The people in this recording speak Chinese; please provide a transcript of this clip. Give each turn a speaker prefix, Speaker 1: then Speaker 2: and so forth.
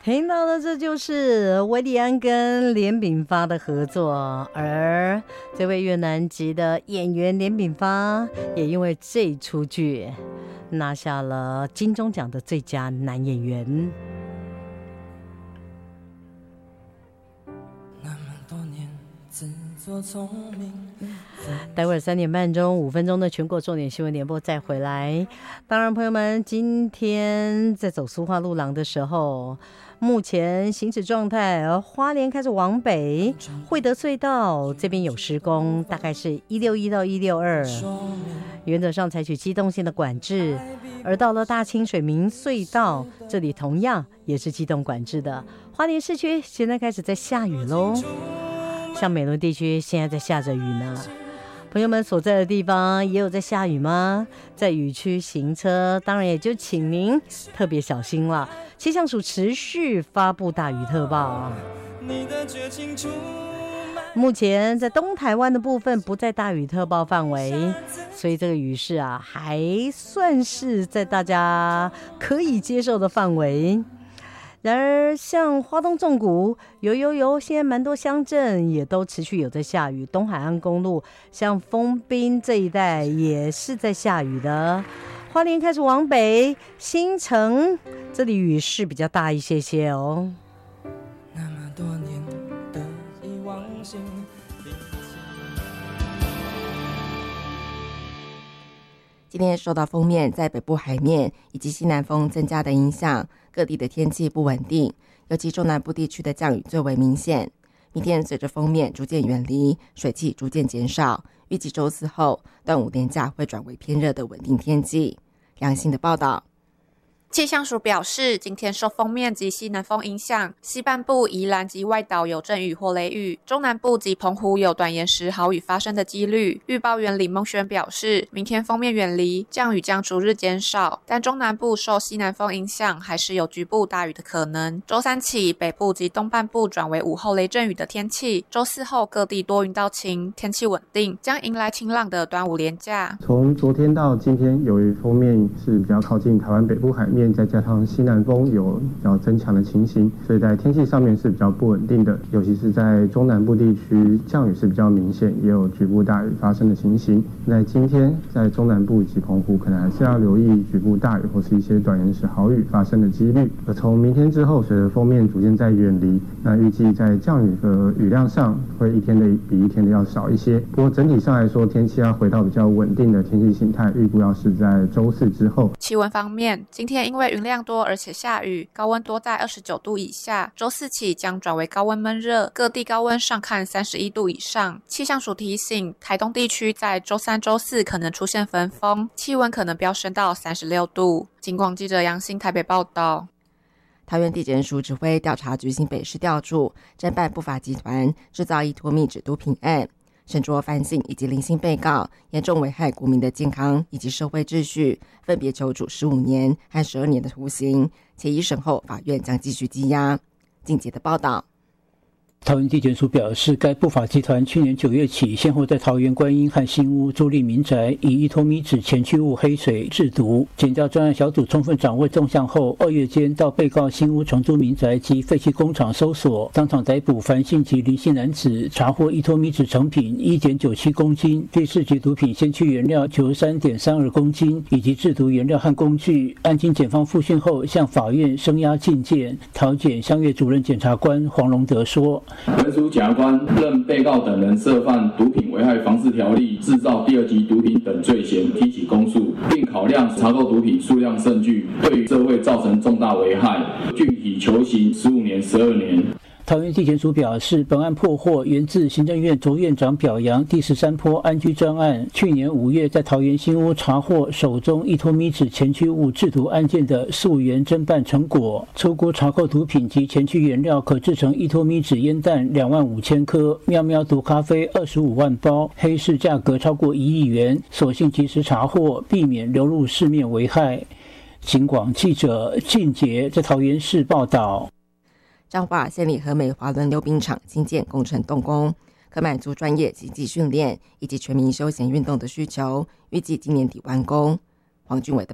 Speaker 1: 听到的这就是韦礼安跟连炳发的合作，而这位越南籍的演员连炳发也因为这出剧拿下了金钟奖的最佳男演员。
Speaker 2: 那么多年自作聪明，
Speaker 1: 待会儿3点半钟5分钟的全国重点新闻联播再回来。当然朋友们，今天在走苏花路廊的时候，目前行驶状态，花莲开始往北，惠德隧道这边有施工，大概是161到162，原则上采取机动性的管制。而到了大清水明隧道，这里同样也是机动管制的。花莲市区现在开始在下雨咯，像美仑地区现在在下着雨呢。朋友们所在的地方也有在下雨吗？在雨区行车，当然也就请您特别小心了。气象署持续发布大雨特报，目前在东台湾的部分不在大雨特报范围，所以这个雨势还算是在大家可以接受的范围。然而像花东纵谷现在蛮多乡镇也都持续有在下雨，东海岸公路像丰滨这一带也是在下雨的。花莲开始往北，新城这里雨势比较大一些些哦。
Speaker 2: 那么多年的遗忘性。
Speaker 3: 今天受到锋面在北部海面以及西南风增加的影响，各地的天气不稳定，尤其中南部地区的降雨最为明显。明天随着锋面逐渐远离，水汽逐渐减少，预计周4后端午连假会转为偏热的稳定天气。梁欣的报道。
Speaker 4: 气象署表示，今天受锋面及西南风影响，西半部宜兰及外岛有阵雨或雷雨，中南部及澎湖有短延时豪雨发生的几率。预报员李梦轩表示，明天锋面远离，降雨将逐日减少，但中南部受西南风影响，还是有局部大雨的可能。周3起，北部及东半部转为午后雷阵雨的天气，周4后各地多云到晴，天气稳定，将迎来晴朗的端午连假。
Speaker 5: 从昨天到今天，由于锋面是比较靠近台湾北部海面，再加上西南风有比较增强的情形，所以在天气上面是比较不稳定的，尤其是在中南部地区降雨是比较明显，也有局部大雨发生的情形。在今天在中南部以及澎湖可能还是要留意局部大雨或是一些短延时豪雨发生的几率。而从明天之后，随着锋面逐渐在远离，那预计在降雨的雨量上会一天的比一天的要少一些。不过整体上来说，天气要回到比较稳定的天气形态，预估要是在周4之后。
Speaker 4: 气温方面，今天因为云量多而且下雨，高温多在29度以下，周4起将转为高温闷热，各地高温上看31度以上。气象署提醒，台东地区在周3、周4可能出现焚风，气温可能飙升到36度。警广记者杨欣台北报道。
Speaker 3: 桃园地检署指挥调查局新北市调处侦办不法集团制造依托密纸毒品案，沈卓、范姓以及林姓被告严重危害国民的健康以及社会秩序，分别求处15年和12年的徒刑，且一审后法院将继续羁押。静杰的报道。
Speaker 6: 桃园地检署表示，该不法集团去年9月起，先后在桃园观音和新屋租赁民宅，以依托米酯前驱物黑水制毒。检调专案小组充分掌握纵向后，2月间到被告新屋重租民宅及废弃工厂搜索，当场逮捕樊姓及林姓男子，查获依托米酯成品 1.97 公斤，第4级毒品先驱原料 93.32 公斤，以及制毒原料和工具。案经检方复讯后，向法院声押进检。桃检乡岳主任检察官黄荣德说。
Speaker 7: 本署检察官认被告等人涉犯毒品危害防治条例制造第2级毒品等罪嫌，提起公诉，并考量查扣毒品数量甚巨，对于社会造成重大危害，具体求刑15年、12年。
Speaker 6: 桃园地检署表示，本案破获源自行政院卓院长表扬第13波安居专案，去年5月在桃园新屋查获手中依托米酯前驱物制毒案件的溯源侦办成果，初估查扣毒品及前驱原料可制成依托米酯烟弹25000颗，喵喵毒咖啡25万包，黑市价格超过1亿元，所幸及时查获，避免流入市面危害。警广记者靳杰在桃园市报道。
Speaker 3: 彰化县立和美华轮溜冰场新建工程动工，可满足专业竞技训练以及全民休闲运动的需求，预计今年底完工。黄俊伟的